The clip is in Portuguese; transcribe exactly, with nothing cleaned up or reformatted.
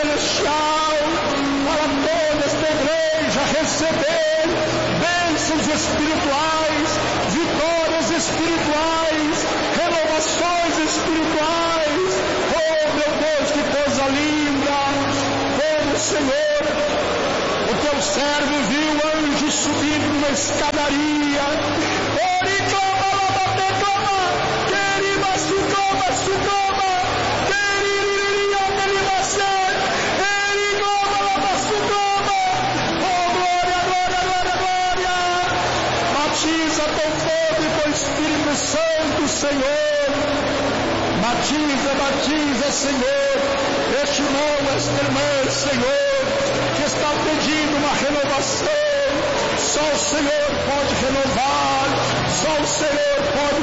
celestial para toda esta igreja receber bênçãos espirituais, vitórias espirituais, renovações espirituais. Oh meu Deus, que coisa linda! Como o Senhor, o teu servo viu o anjo subindo numa escadaria. Ele clama, lava, clama, querida, sucama, sucama, querida, querida, ser, ele clama, lava, sucama. Oh glória, glória, glória, glória! Batiza com fogo e com o Espírito Santo, Senhor. Batiza, batiza, Senhor, este irmão, esta irmã, Senhor, que está pedindo uma renovação. Só o Senhor pode renovar, só o Senhor pode